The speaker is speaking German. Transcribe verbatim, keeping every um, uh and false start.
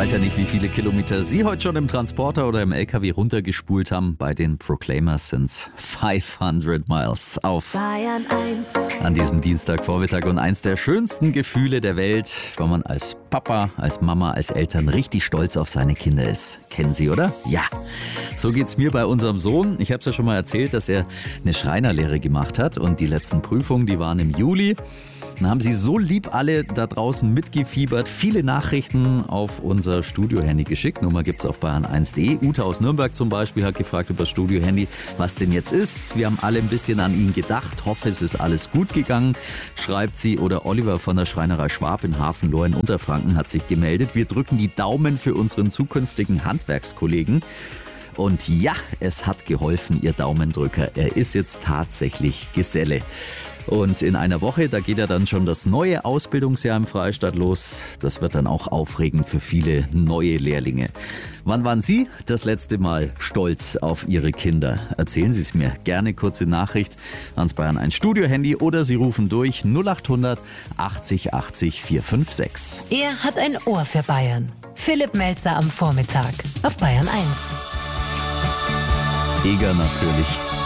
weiß ja nicht, wie viele Kilometer Sie heute schon im Transporter oder im L K W runtergespult haben. Bei den Proclaimers sind es fünfhundert Miles auf Bayern eins. an diesem Dienstagvormittag. Und eins der schönsten Gefühle der Welt, wenn man als Papa, als Mama, als Eltern richtig stolz auf seine Kinder ist. Kennen Sie, oder? Ja. So geht's mir bei unserem Sohn. Ich habe es ja schon mal erzählt, dass er eine Schreinerlehre gemacht hat. Und die letzten Prüfungen, die waren im Juli. Dann haben Sie so lieb alle da draußen mitgefiebert, viele Nachrichten auf unser Studiohandy geschickt. Nummer gibt's auf bayern eins punkt de. Ute aus Nürnberg zum Beispiel hat gefragt über das Studiohandy, was denn jetzt ist. Wir haben alle ein bisschen an ihn gedacht. Hoffe, es ist alles gut gegangen, schreibt sie. Oder Oliver von der Schreinerei Schwab in Hafenlohr in Unterfranken hat sich gemeldet. Wir drücken die Daumen für unseren zukünftigen Handwerkskollegen. Und ja, es hat geholfen, Ihr Daumendrücker. Er ist jetzt tatsächlich Geselle. Und in einer Woche, da geht ja dann schon das neue Ausbildungsjahr im Freistaat los. Das wird dann auch aufregend für viele neue Lehrlinge. Wann waren Sie das letzte Mal stolz auf Ihre Kinder? Erzählen Sie es mir gerne, kurze Nachricht ans Bayern eins Studiohandy oder Sie rufen durch null acht hundert achtzig achtzig vier fünf sechs. Er hat ein Ohr für Bayern. Philipp Melzer am Vormittag auf Bayern eins. Eger natürlich.